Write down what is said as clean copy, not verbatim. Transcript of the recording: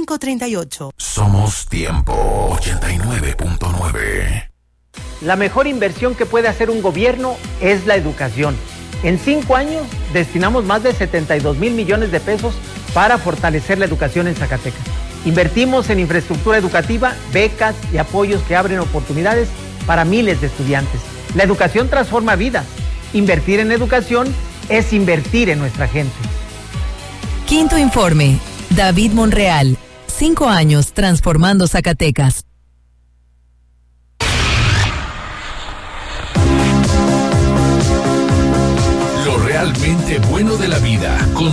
8538. Somos Tiempo 89.9. La mejor inversión que puede hacer un gobierno es la educación. En 5 años destinamos más de 72 mil millones de pesos para fortalecer la educación en Zacatecas. Invertimos en infraestructura educativa, becas y apoyos que abren oportunidades para miles de estudiantes. La educación transforma vidas. Invertir en educación es invertir en nuestra gente. Quinto informe. David Monreal. 5 años transformando Zacatecas. Lo realmente bueno de la vida.